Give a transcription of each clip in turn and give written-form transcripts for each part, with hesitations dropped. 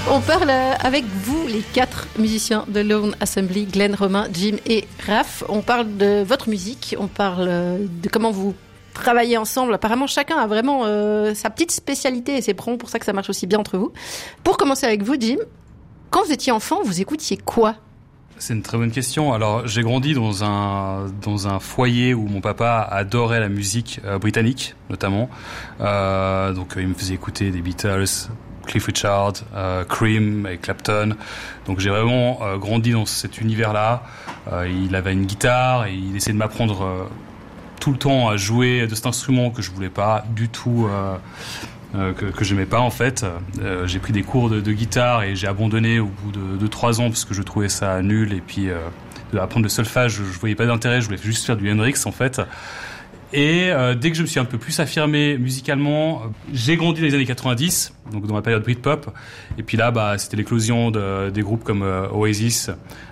On parle avec vous, les 4 musiciens de Lone Assembly, Glenn, Romain, Jim et Raph. On parle de votre musique, on parle de comment vous travaillez ensemble. Apparemment, chacun a vraiment sa petite spécialité et c'est probablement pour ça que ça marche aussi bien entre vous. Pour commencer avec vous, Jim, quand vous étiez enfant, vous écoutiez quoi ? C'est une très bonne question. Alors, j'ai grandi dans un foyer où mon papa adorait la musique britannique, notamment. Donc, il me faisait écouter des Beatles, Cliff Richard, Cream et Clapton. Donc, j'ai vraiment grandi dans cet univers-là. Il avait une guitare et il essayait de m'apprendre tout le temps à jouer de cet instrument que je voulais pas du tout... que j'aimais pas en fait. J'ai pris des cours de guitare et j'ai abandonné au bout de 3 ans parce que je trouvais ça nul et puis apprendre le solfège, je voyais pas d'intérêt, je voulais juste faire du Hendrix en fait. Et dès que je me suis un peu plus affirmé musicalement, j'ai grandi dans les années 90, donc dans ma période Britpop. Et puis là, c'était l'éclosion des groupes comme Oasis,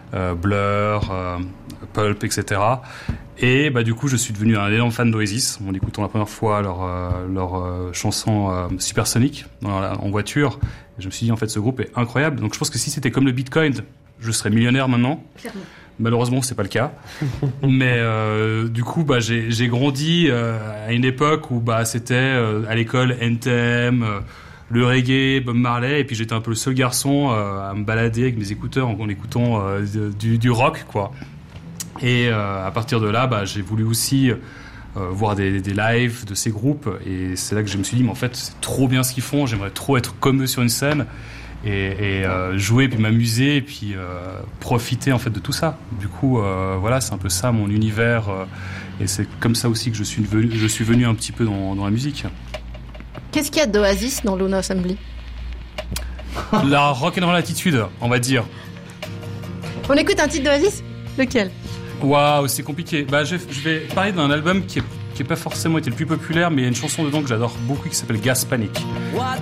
Blur, Pulp, etc. Et du coup, je suis devenu un énorme fan d'Oasis en écoutant la première fois leur chanson Supersonic en voiture. Et je me suis dit, en fait, ce groupe est incroyable. Donc je pense que si c'était comme le Bitcoin, je serais millionnaire maintenant. Clairement. Malheureusement, c'est pas le cas. Mais du coup, j'ai grandi à une époque où c'était à l'école NTM, le reggae, Bob Marley, et puis j'étais un peu le seul garçon à me balader avec mes écouteurs en écoutant du rock, quoi. Et à partir de là, j'ai voulu aussi voir des lives de ces groupes, et c'est là que je me suis dit, mais en fait, c'est trop bien ce qu'ils font, j'aimerais trop être comme eux sur une scène, et jouer, puis m'amuser, et puis profiter en fait de tout ça. Du coup, voilà, c'est un peu ça mon univers, et c'est comme ça aussi que je suis venu un petit peu dans la musique. Qu'est-ce qu'il y a d'Oasis dans Lone Assembly ? La rock'n'roll attitude, on va dire. On écoute un titre d'Oasis ? Lequel ? Waouh, c'est compliqué. Je vais parler d'un album qui est pas forcément été le plus populaire, mais il y a une chanson dedans que j'adore beaucoup qui s'appelle Gas Panic. What